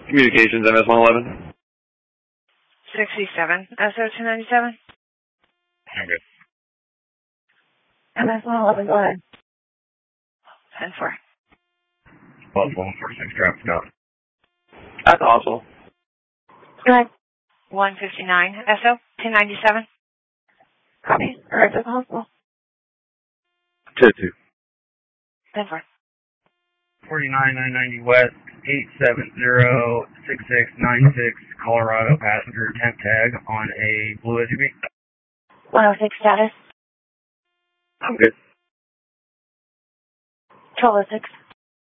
Communications, MS-111. 67, SO-297. I'm good. MS-111, go ahead. 10-4. Plus 146, traffic stop. That's awesome. Go ahead. 159, SO-297. Copy. Arrived at the hospital. 2-2. 10-4. 49-990 West, 870-6696, Colorado, passenger temp tag on a blue SUV. 106 status. I'm good. 1206.